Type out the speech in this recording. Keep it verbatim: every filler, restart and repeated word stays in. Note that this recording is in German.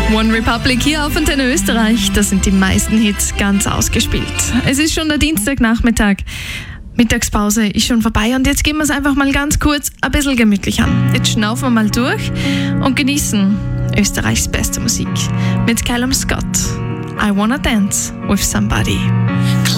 One Republic hier auf Antenne Österreich. Das sind die meisten Hits ganz ausgespielt. Es ist schon der Dienstagnachmittag. Mittagspause ist schon vorbei und jetzt gehen wir es einfach mal ganz kurz ein bisschen gemütlich an. Jetzt schnaufen wir mal durch und genießen Österreichs beste Musik mit Callum Scott. I Wanna Dance with Somebody.